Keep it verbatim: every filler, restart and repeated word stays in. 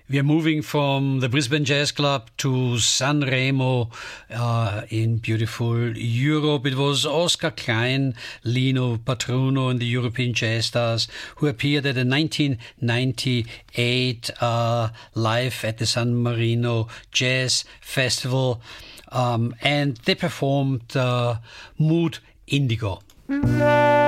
We are moving from the Brisbane Jazz Club to San Remo uh, in beautiful Europe. It was Oscar Klein, Lino Patruno and the European Jazz Stars who appeared at the nineteen ninety-eight uh, live at the San Marino Jazz Festival, um, and they performed uh, Mood Indigo.